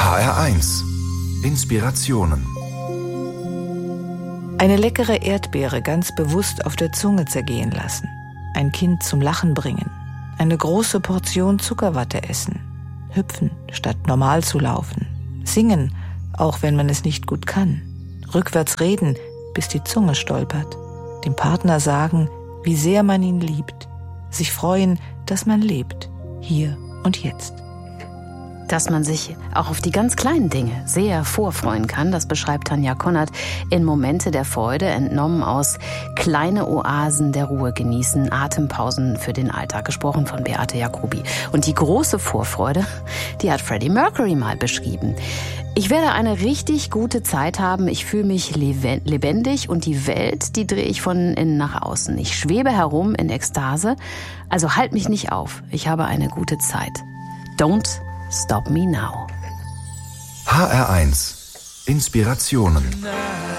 HR1 Inspirationen. Eine leckere Erdbeere ganz bewusst auf der Zunge zergehen lassen. Ein Kind zum Lachen bringen. Eine große Portion Zuckerwatte essen. Hüpfen, statt normal zu laufen. Singen, auch wenn man es nicht gut kann. Rückwärts reden, bis die Zunge stolpert. Dem Partner sagen, wie sehr man ihn liebt. Sich freuen, dass man lebt. Hier und jetzt. Dass man sich auch auf die ganz kleinen Dinge sehr vorfreuen kann, das beschreibt Tanja Konert in Momente der Freude, entnommen aus Kleine Oasen der Ruhe genießen, Atempausen für den Alltag, gesprochen von Beate Jacobi. Und die große Vorfreude, die hat Freddie Mercury mal beschrieben. Ich werde eine richtig gute Zeit haben, ich fühle mich lebendig und die Welt, die drehe ich von innen nach außen. Ich schwebe herum in Ekstase, also halt mich nicht auf, ich habe eine gute Zeit. Don't Stop Me Now. HR1 Inspirationen.